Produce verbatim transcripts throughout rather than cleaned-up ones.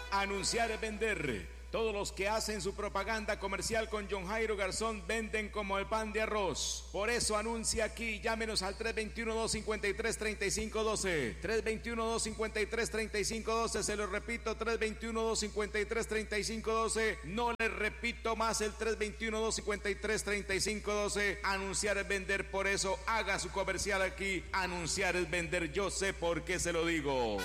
Anunciar es vender. Todos los que hacen su propaganda comercial con John Jairo Garzón venden como el pan de arroz. Por eso anuncia aquí. Llámenos al tres dos uno, dos cinco tres, tres cinco uno dos. tres dos uno, dos cinco tres, tres cinco uno dos. Se lo repito, tres dos uno, dos cinco tres, tres cinco uno dos. No le repito más el tres dos uno, dos cinco tres, tres cinco uno dos. Anunciar es vender. Por eso haga su comercial aquí. Anunciar es vender. Yo sé por qué se lo digo.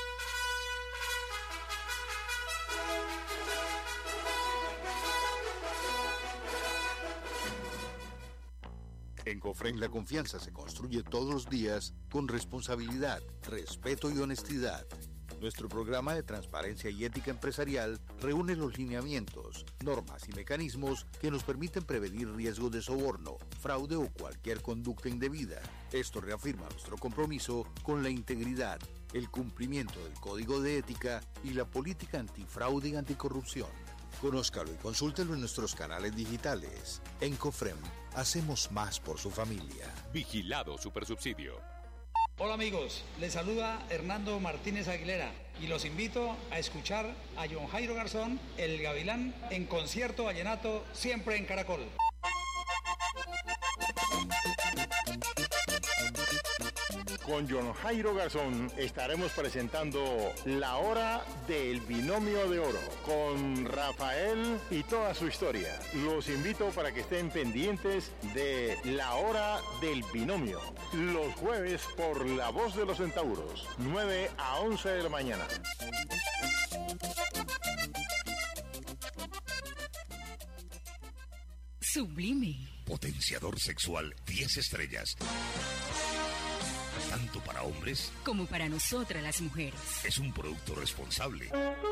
En Cofren la confianza se construye todos los días con responsabilidad, respeto y honestidad. Nuestro programa de transparencia y ética empresarial reúne los lineamientos, normas y mecanismos que nos permiten prevenir riesgos de soborno, fraude o cualquier conducta indebida. Esto reafirma nuestro compromiso con la integridad, el cumplimiento del Código de Ética y la política antifraude y anticorrupción. Conózcalo y consúltelo en nuestros canales digitales. En Cofrem, hacemos más por su familia. Vigilado Supersubsidio. Hola amigos, les saluda Hernando Martínez Aguilera y los invito a escuchar a John Jairo Garzón, el Gavilán, en concierto vallenato siempre en Caracol. Con John Jairo Garzón estaremos presentando La Hora del Binomio de Oro con Rafael y toda su historia. Los invito para que estén pendientes de La Hora del Binomio, los jueves por La Voz de los Centauros, nueve a once de la mañana. Sublime. Potenciador sexual diez estrellas. Tanto para hombres como para nosotras las mujeres. Es un producto responsable,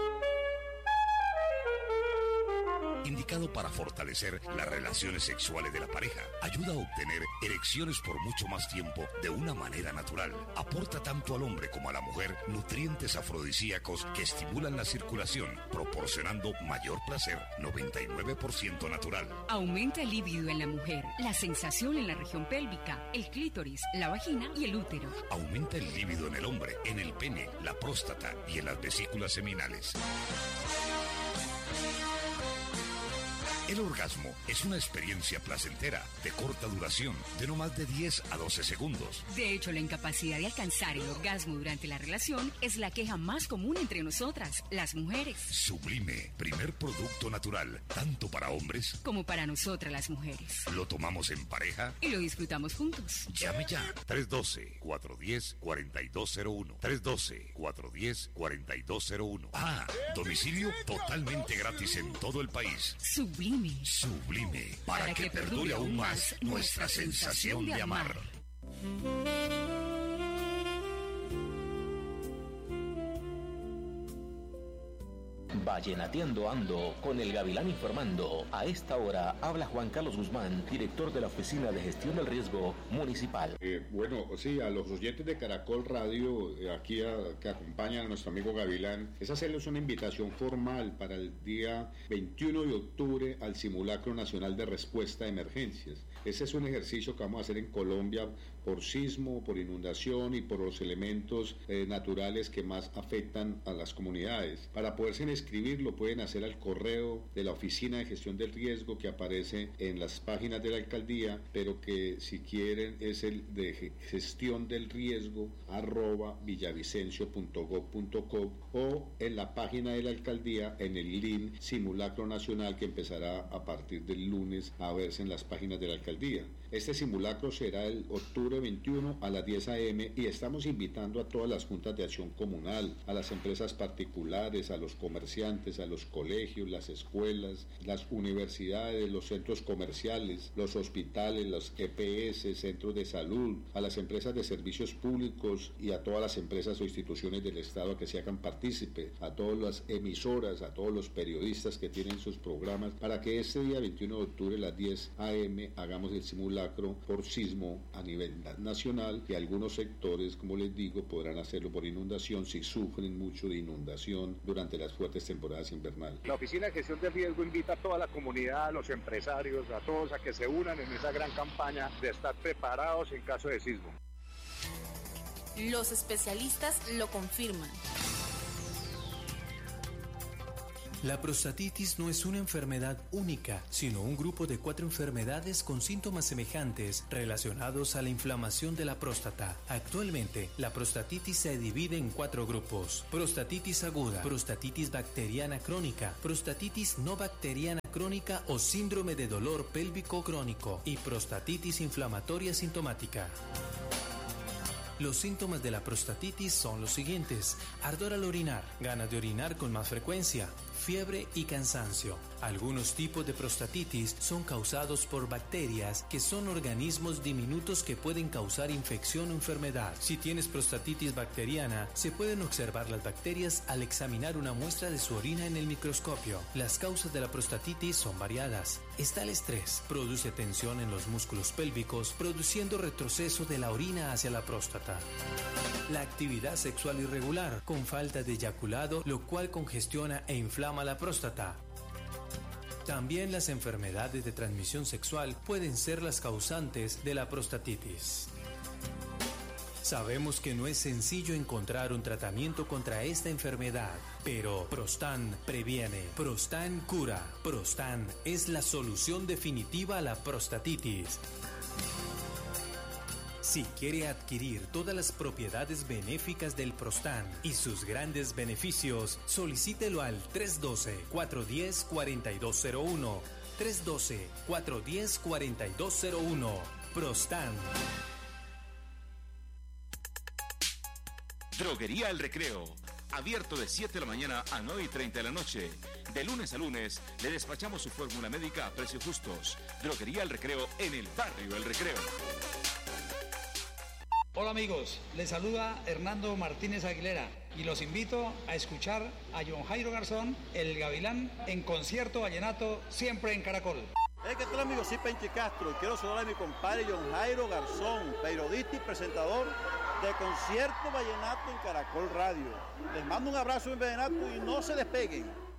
indicado para fortalecer las relaciones sexuales de la pareja. Ayuda a obtener erecciones por mucho más tiempo de una manera natural. Aporta tanto al hombre como a la mujer nutrientes afrodisíacos que estimulan la circulación, proporcionando mayor placer. noventa y nueve por ciento natural. Aumenta el líbido en la mujer, la sensación en la región pélvica, el clítoris, la vagina y el útero. Aumenta el líbido en el hombre, en el pene, la próstata y en las vesículas seminales. El orgasmo es una experiencia placentera, de corta duración, de no más de diez a doce segundos. De hecho, la incapacidad de alcanzar el orgasmo durante la relación es la queja más común entre nosotras, las mujeres. Sublime, primer producto natural, tanto para hombres como para nosotras las mujeres. Lo tomamos en pareja y lo disfrutamos juntos. Llame ya. tres uno dos, cuatro uno cero, cuatro dos cero uno. tres uno dos, cuatro uno cero, cuatro dos cero uno. Ah, domicilio totalmente gratis en todo el país. Sublime. Sublime, para, para que, que perdure aún más nuestra sensación de amar. Vallenateando ando, con el Gavilán informando. A esta hora habla Juan Carlos Guzmán, director de la Oficina de Gestión del Riesgo Municipal. Eh, bueno, sí, a los oyentes de Caracol Radio, eh, aquí a, que acompañan a nuestro amigo Gavilán, es hacerles una invitación formal para el día veintiuno de octubre al Simulacro Nacional de Respuesta a Emergencias. Ese es un ejercicio que vamos a hacer en Colombia por sismo, por inundación y por los elementos eh, naturales que más afectan a las comunidades. Para poderse inscribir lo pueden hacer al correo de la Oficina de Gestión del Riesgo que aparece en las páginas de la alcaldía, pero que si quieren es el de gestión del riesgo arroba villavicencio punto gob punto co o en la página de la alcaldía en el link Simulacro Nacional que empezará a partir del lunes a verse en las páginas de la alcaldía. Este simulacro será el octubre veintiuno a las diez a eme y estamos invitando a todas las juntas de acción comunal, a las empresas particulares, a los comerciantes, a los colegios, las escuelas, las universidades, los centros comerciales, los hospitales, los E P S, centros de salud, a las empresas de servicios públicos y a todas las empresas o instituciones del Estado a que se hagan partícipe, a todas las emisoras, a todos los periodistas que tienen sus programas, para que este día veintiuno de octubre a las diez a eme hagamos el simulacro por sismo a nivel nacional, y algunos sectores, como les digo, podrán hacerlo por inundación si sufren mucho de inundación durante las fuertes temporadas invernales. La Oficina de Gestión de Riesgo invita a toda la comunidad, a los empresarios, a todos a que se unan en esa gran campaña de estar preparados en caso de sismo. Los especialistas lo confirman. La prostatitis no es una enfermedad única, sino un grupo de cuatro enfermedades con síntomas semejantes relacionados a la inflamación de la próstata. Actualmente, la prostatitis se divide en cuatro grupos: prostatitis aguda, prostatitis bacteriana crónica, prostatitis no bacteriana crónica o síndrome de dolor pélvico crónico y prostatitis inflamatoria sintomática. Los síntomas de la prostatitis son los siguientes: ardor al orinar, ganas de orinar con más frecuencia, fiebre y cansancio. Algunos tipos de prostatitis son causados por bacterias, que son organismos diminutos que pueden causar infección o enfermedad. Si tienes prostatitis bacteriana, se pueden observar las bacterias al examinar una muestra de su orina en el microscopio. Las causas de la prostatitis son variadas. Está el estrés, produce tensión en los músculos pélvicos, produciendo retroceso de la orina hacia la próstata. La actividad sexual irregular, con falta de eyaculado, lo cual congestiona e inflama la próstata. También las enfermedades de transmisión sexual pueden ser las causantes de la prostatitis. Sabemos que no es sencillo encontrar un tratamiento contra esta enfermedad, pero Prostan previene, Prostan cura. Prostan es la solución definitiva a la prostatitis. Si quiere adquirir todas las propiedades benéficas del Prostan y sus grandes beneficios, solicítelo al tres uno dos, cuatro uno cero, cuatro dos cero uno. tres uno dos, cuatro uno cero, cuatro dos cero uno. Prostan. Droguería El Recreo. Abierto de siete de la mañana a nueve y treinta de la noche. De lunes a lunes le despachamos su fórmula médica a precios justos. Droguería El Recreo en el barrio El Recreo. Hola amigos, les saluda Hernando Martínez Aguilera y los invito a escuchar a John Jairo Garzón, el Gavilán, en concierto vallenato siempre en Caracol. Hey, ¿qué tal amigos? Soy Penchi Castro y quiero saludar a mi compadre John Jairo Garzón, periodista y presentador de Concierto Vallenato en Caracol Radio. Les mando un abrazo en vallenato y no se despeguen.